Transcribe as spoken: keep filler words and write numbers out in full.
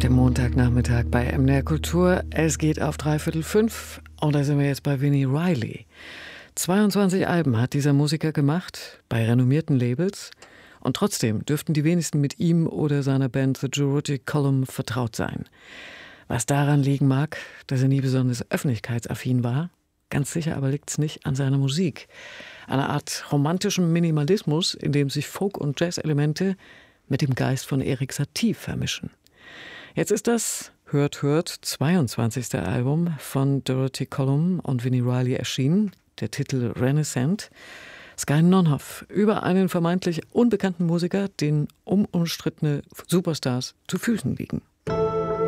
dem Montagnachmittag bei M D R Kultur. Es geht auf dreiviertel fünf und da sind wir jetzt bei Vini Reilly. zweiundzwanzig Alben hat dieser Musiker gemacht, bei renommierten Labels. Und trotzdem dürften die wenigsten mit ihm oder seiner Band The Jurodic Column vertraut sein. Was daran liegen mag, dass er nie besonders öffentlichkeitsaffin war, ganz sicher aber liegt es nicht an seiner Musik. Eine Art romantischen Minimalismus, in dem sich Folk- und Jazz-Elemente mit dem Geist von Erik Satie vermischen. Jetzt ist das, hört, hört, zweiundzwanzigste Album von Jurodic Column und Vini Reilly erschienen, der Titel Renaissance. Sky Nonhoff über einen vermeintlich unbekannten Musiker, den unumstrittene Superstars zu Füßen liegen.